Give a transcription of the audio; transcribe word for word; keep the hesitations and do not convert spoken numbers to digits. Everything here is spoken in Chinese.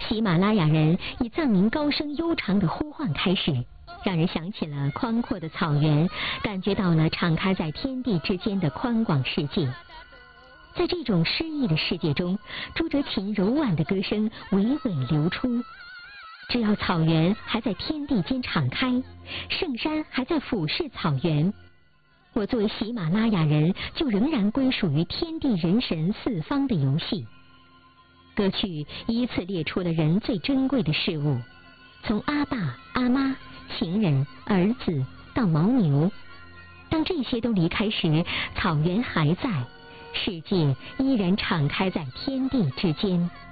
喜马拉雅人以藏民高声悠长的呼唤开始，让人想起了宽阔的草原，感觉到了敞开在天地之间的宽广世界。在这种诗意的世界中，朱哲琴柔婉的歌声娓娓流出。只要草原还在天地间敞开，圣山还在俯视草原，我作为喜马拉雅人，就仍然归属于天地人神四方的游戏。歌曲依次列出了人最珍贵的事物，从阿爸、阿妈、情人、儿子到牦牛。当这些都离开时，草原还在，世界依然敞开在天地之间。